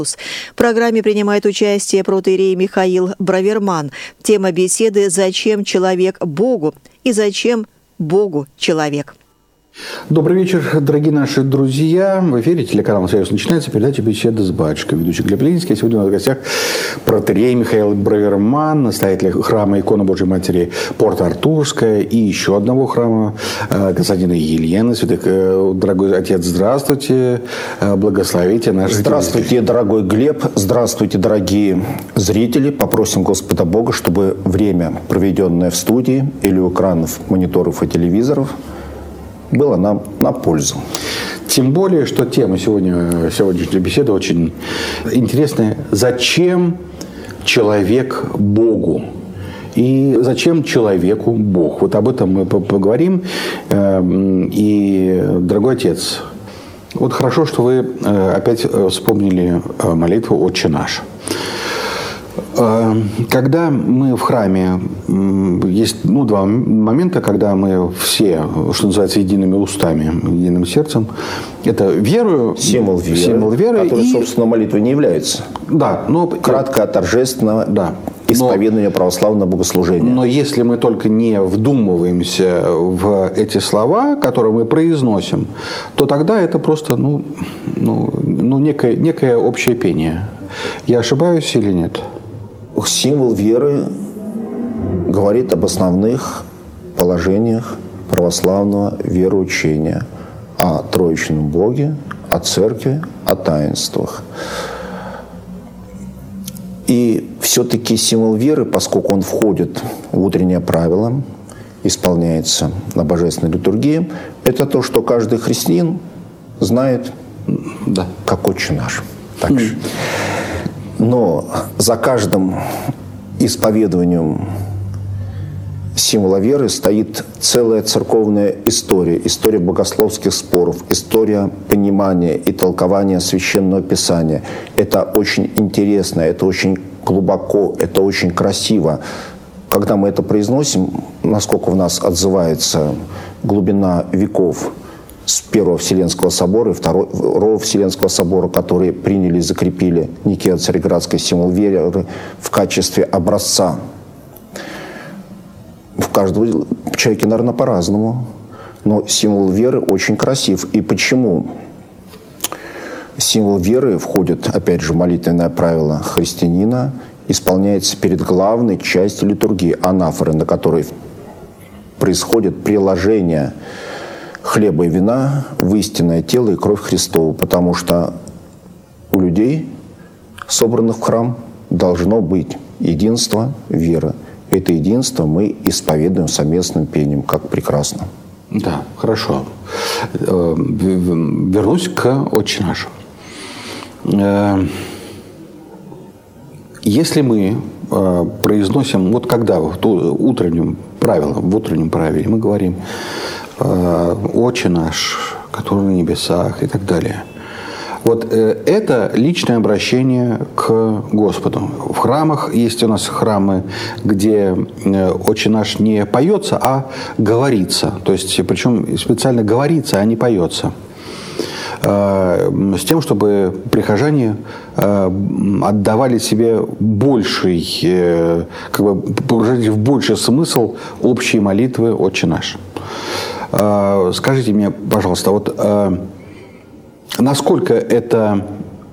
В программе принимает участие протоиерей Михаил Браверман. Тема беседы «Зачем человек Богу?» и «Зачем Богу человек?». Добрый вечер, дорогие наши друзья. В эфире телеканала «Союз» начинается передача «Беседа с батюшкой». Ведущий Глеб Ленинский. Сегодня у нас в гостях протоиерей Михаил Браверман, настоятель храма Иконы Божьей Матери Порто-Артурская и еще одного храма Константина и Елены. Дорогой отец, здравствуйте. Благословите наших Здравствуйте, зрителей. Дорогой Глеб. Здравствуйте, дорогие зрители. Попросим Господа Бога, чтобы время, проведенное в студии или у экранов, мониторов и телевизоров, было нам на пользу. Тем более, что тема сегодняшней беседы очень интересная. Зачем человек Богу? И зачем человеку Бог? Вот об этом мы поговорим. И, дорогой отец, вот хорошо, что вы опять вспомнили молитву «Отче наш». Когда мы в храме, есть два момента, когда мы все, что называется, едиными устами, единым сердцем, это веру, символ веры, который, собственно, молитвой не является. Да, но краткое, торжественно, да, исповедание православного богослужения. Но если мы только не вдумываемся в эти слова, которые мы произносим, то тогда это просто некое общее пение. Я ошибаюсь или нет? Символ веры говорит об основных положениях православного вероучения: о троичном Боге, о церкви, о таинствах. И все-таки символ веры, поскольку он входит в утреннее правило, исполняется на божественной литургии, это то, что каждый христианин знает, да, как «Отче наш». Так же. Но за каждым исповедованием символа веры стоит целая церковная история, история богословских споров, история понимания и толкования Священного Писания. Это очень интересно, это очень глубоко, это очень красиво. Когда мы это произносим, насколько в нас отзывается глубина веков с Первого Вселенского собора и Второго Вселенского собора, которые приняли и закрепили Никео-Царьградский символ веры в качестве образца. В каждом человеке, наверное, по-разному, но символ веры очень красив. И почему символ веры входит, опять же, в молитвенное правило христианина, исполняется перед главной частью литургии, анафоры, на которой происходит приложение хлеба и вина в истинное тело и кровь Христову, потому что у людей, собранных в храм, должно быть единство веры. Это единство мы исповедуем совместным пением, как прекрасно. Да, хорошо. Вернусь к «Отче наш». Если мы произносим, вот когда в утреннем правиле мы говорим «Отче наш, который на небесах» и так далее. Вот это личное обращение к Господу. В храмах есть у нас храмы, где «Отче наш» не поется, а говорится. То есть, причем специально говорится, а не поется. С тем, чтобы прихожане отдавали себе больший, погружались в больший смысл общей молитвы «Отче наш». Скажите мне, пожалуйста, вот насколько это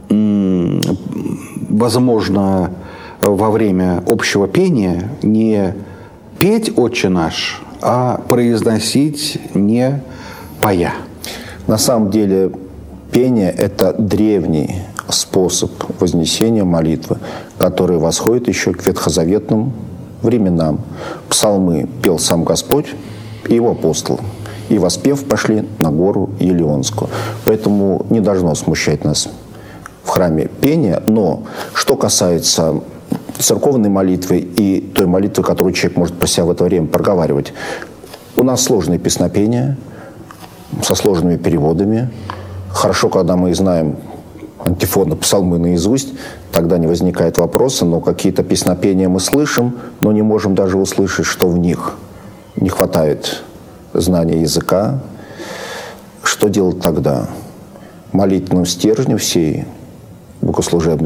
возможно во время общего пения не петь «Отче наш», а произносить не поя? На самом деле пение – это древний способ вознесения молитвы, который восходит еще к ветхозаветным временам. Псалмы пел сам Господь и его апостолы. И воспев пошли на гору Елеонскую. Поэтому не должно смущать нас в храме пение. Но что касается церковной молитвы и той молитвы, которую человек может про себя в это время проговаривать, у нас сложные песнопения со сложными переводами. Хорошо, когда мы знаем антифоны, псалмы наизусть, тогда не возникает вопроса, но какие-то песнопения мы слышим, но не можем даже услышать, что в них не хватает знания языка. Что делать тогда? Молитвенным стержнем всей богослужебной